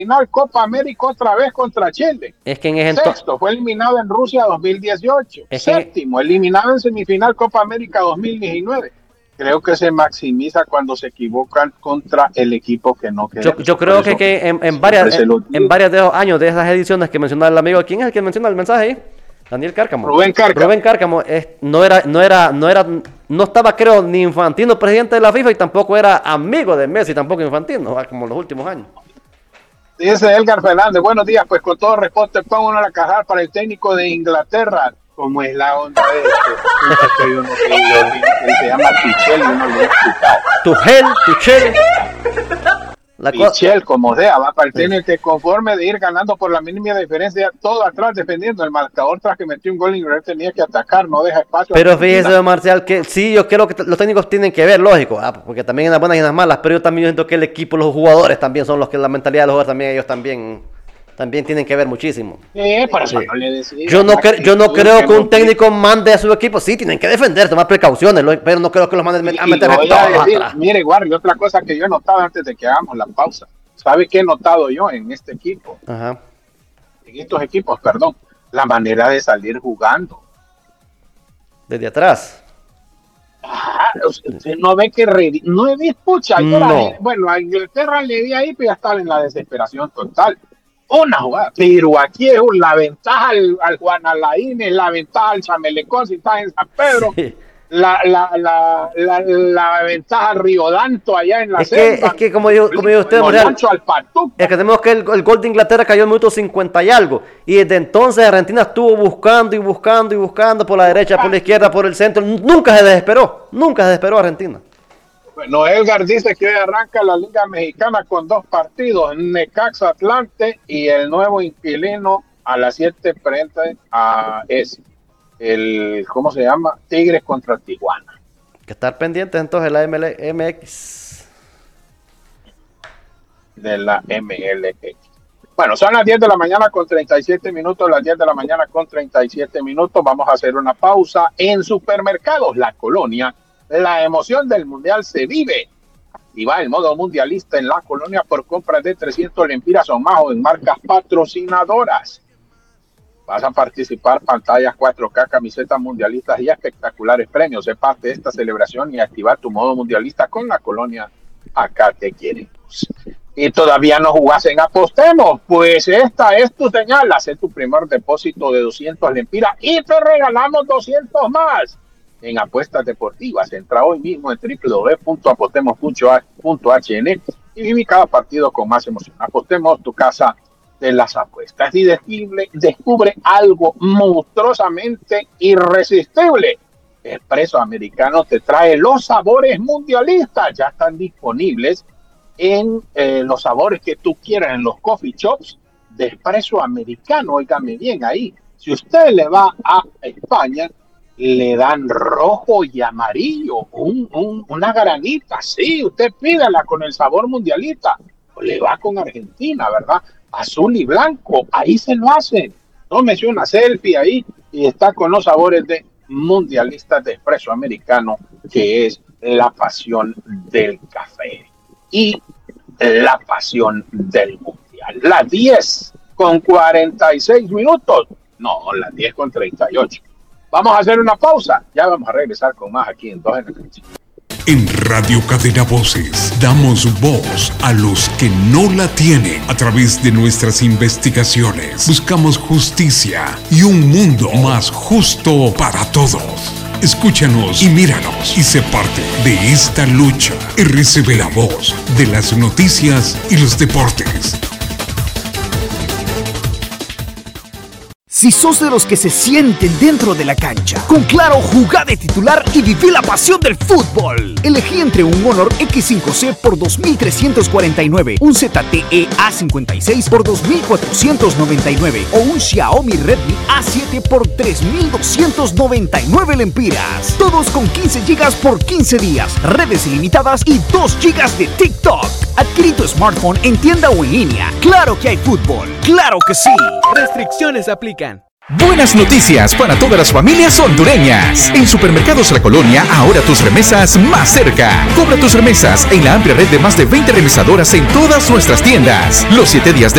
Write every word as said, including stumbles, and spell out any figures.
final Copa América otra vez contra Chile. Es que en ese Sexto, fue eliminado en Rusia dos mil dieciocho. Es Séptimo, que... eliminado en semifinal Copa América dos mil diecinueve. Creo que se maximiza cuando se equivocan contra el equipo que no queremos. Yo, yo creo que, que en, en varias en, en varios de los años de esas ediciones que mencionaba el amigo, ¿quién es el que menciona el mensaje ahí? Daniel Cárcamo. Rubén Cárcamo. Rubén Cárcamo es, no era, no era, no era, no estaba creo ni Infantino presidente de la FIFA y tampoco era amigo de Messi, tampoco Infantino, como en los últimos años. Dice Edgar Fernández, buenos días, pues con todo respeto pongo una a la caja para el técnico de Inglaterra, como es la onda de este, que uno que se llama Tuchel, uno lo he escuchado. Tuchel, Tuchel. La Tuchel, como sea, va para el técnico que conforme de ir ganando por la mínima diferencia, todo atrás defendiendo el marcador tras que metió un gol y tenía que atacar, no deja espacio. Pero fíjese, Marcial, que sí, yo creo que los técnicos tienen que ver, lógico, ah, porque también en las buenas y en las malas, pero yo también siento que el equipo, los jugadores también son los que la mentalidad de los jugadores también, ellos también, también tienen que ver muchísimo. Sí, por eso sí. No le decía, yo no, cre yo no creo que, que un técnico mande a su equipo, sí, tienen que defender, tomar precauciones, pero no creo que los manden a meter en todo. Mire, Guardi, otra cosa que yo he notado antes de que hagamos la pausa. ¿Sabe qué he notado yo en este equipo? Ajá. En estos equipos, perdón. La manera de salir jugando. Desde atrás. Ajá. Usted no ve que... Re... No he visto, pucha. No. La... Bueno, a Inglaterra le di ahí, pero ya estaba en la desesperación total. Una jugada. Pero aquí es la ventaja al, al Juan Alain, la ventaja al Chamelecón, si está en San Pedro. Sí. La, la, la, la, la ventaja Riodanto allá en la es que, es que como dijo, como dijo usted, Real, es que tenemos que el, el gol de Inglaterra cayó en el minuto cincuenta y algo, y desde entonces Argentina estuvo buscando y buscando y buscando por la derecha, por la izquierda, por el centro, nunca se desesperó, nunca se desesperó Argentina. Bueno, Edgar dice que hoy arranca la Liga Mexicana con dos partidos, Necaxa Atlante y el nuevo inquilino a las siete frente a ese. El, ¿cómo se llama? Tigres contra Tijuana. Que estar pendientes entonces de la M L X. De la M L X. Bueno, son las diez de la mañana con treinta y siete minutos, las diez de la mañana con treinta y siete minutos. Vamos a hacer una pausa. En Supermercados La Colonia, la emoción del Mundial se vive. Y va el modo mundialista en La Colonia por compras de trescientos lempiras o más o en marcas patrocinadoras. Vas a participar, pantallas cuatro K, camisetas mundialistas y espectaculares premios. Sé parte de esta celebración y activar tu modo mundialista con La Colonia. Acá te queremos. Y todavía no jugás en Apostemos. Pues esta es tu señal. Haz tu primer depósito de doscientos lempiras y te regalamos doscientos más. En apuestas deportivas, entra hoy mismo en doble u doble u doble u punto apostemos punto h n y vive cada partido con más emoción. Apostemos, tu casa de las apuestas, y descubre, descubre algo monstruosamente irresistible. Espresso Americano te trae los sabores mundialistas, ya están disponibles en eh, los sabores que tú quieras en los coffee shops de Espresso Americano. Óigame bien ahí, si usted le va a España, le dan rojo y amarillo, un, un, una granita, sí, usted pídala con el sabor mundialista, le va con Argentina, ¿verdad? Azul y blanco, ahí se lo hacen. Tómese una selfie ahí y está con los sabores de mundialistas de Espresso Americano, que es la pasión del café y la pasión del mundial. Las diez con cuarenta y seis minutos, no, las diez con treinta y ocho. Vamos a hacer una pausa, ya vamos a regresar con más aquí en Dos en la Cancha. En Radio Cadena Voces damos voz a los que no la tienen. A través de nuestras investigaciones buscamos justicia y un mundo más justo para todos. Escúchanos y míranos y sé parte de esta lucha. R C B, la voz de las noticias y los deportes. Si sos de los que se sienten dentro de la cancha, con Claro, jugá de titular y viví la pasión del fútbol. Elegí entre un Honor equis cinco ce por dos mil trescientos cuarenta y nueve, un Z T E A cincuenta y seis por dos mil cuatrocientos noventa y nueve o un Xiaomi Redmi A siete por tres mil doscientos noventa y nueve lempiras. Todos con quince gigas por quince días, redes ilimitadas y dos gigas de TikTok. Adquirí tu smartphone en tienda o en línea. Claro que hay fútbol, claro que sí. Restricciones aplican. Buenas noticias para todas las familias hondureñas. En Supermercados La Colonia, ahora tus remesas más cerca. Cobra tus remesas en la amplia red de más de veinte remesadoras en todas nuestras tiendas. Los siete días de